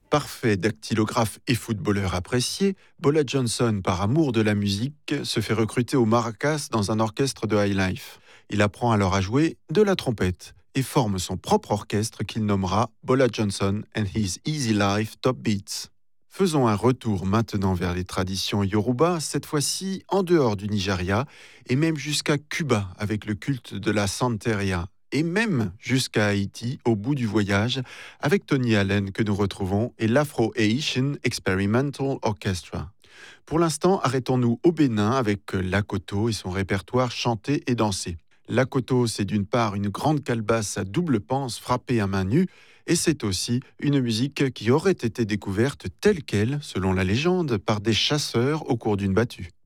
Parfait dactylographe et footballeur apprécié, Bola Johnson, par amour de la musique, se fait recruter au maracas dans un orchestre de high life. Il apprend alors à jouer de la trompette et forme son propre orchestre qu'il nommera Bola Johnson and His Easy Life Top Beats. Faisons un retour maintenant vers les traditions Yoruba, cette fois-ci en dehors du Nigeria et même jusqu'à Cuba avec le culte de la Santeria, et même jusqu'à Haïti au bout du voyage avec Tony Allen que nous retrouvons et l'Afro-Haitian Experimental Orchestra. Pour l'instant, arrêtons-nous au Bénin avec l'Akoto et son répertoire chanté et dansé. L'Akoto, c'est d'une part une grande calebasse à double panse frappée à main nue, et c'est aussi une musique qui aurait été découverte telle qu'elle, selon la légende, par des chasseurs au cours d'une battue.